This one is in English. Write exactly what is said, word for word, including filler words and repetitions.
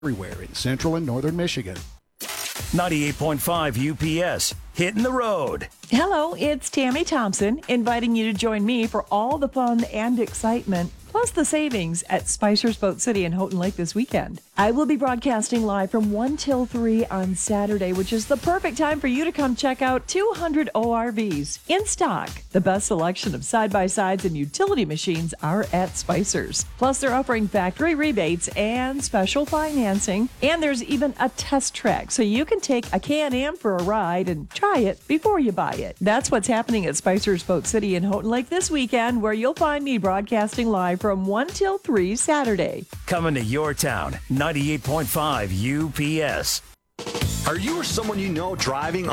everywhere in central and northern Michigan. ninety-eight point five U P S, hitting the road. Hello, it's Tammy Thompson, inviting you to join me for all the fun and excitement, plus the savings at Spicer's Boat City in Houghton Lake this weekend. I will be broadcasting live from one till three on Saturday, which is the perfect time for you to come check out two hundred O R Vs in stock. The best selection of side-by-sides and utility machines are at Spicer's. Plus, they're offering factory rebates and special financing, and there's even a test track, so you can take a Can-Am for a ride and try it before you buy it. That's what's happening at Spicer's Boat City in Houghton Lake this weekend, where you'll find me broadcasting live from one till three Saturday. Coming to your town, ninety-eight point five U P S. Are you or someone you know driving